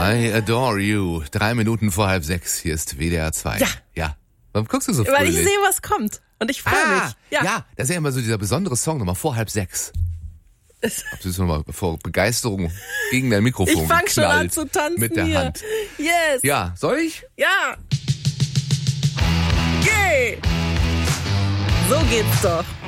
I adore you. 3 Minuten vor 5:30. Hier ist WDR 2. Ja. Warum guckst du so früh? Weil ich sehe, was kommt. Und ich freue mich. Ja, das ist ja immer so dieser besondere Song nochmal vor 5:30. Ob du es nochmal vor Begeisterung gegen dein Mikrofon Ich fang schon an knallt zu tanzen mit der hier. Hand. Yes. Ja, soll ich? Ja. Yay. So geht's doch.